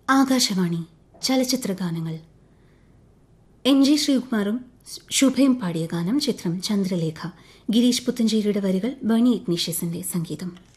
ആകാശവാണി ചലച്ചിത്ര ഗാനങ്ങൾ. എം.ജി. ശ്രീകുമാറും ശുഭയും പാടിയ ഗാനം. ചിത്രം ചന്ദ്രലേഖ. ഗിരീഷ് പുത്തഞ്ചേരിയുടെ വരികൾ, ബേണി ഇഗ്നീഷ്യസിന്റെ സംഗീതം.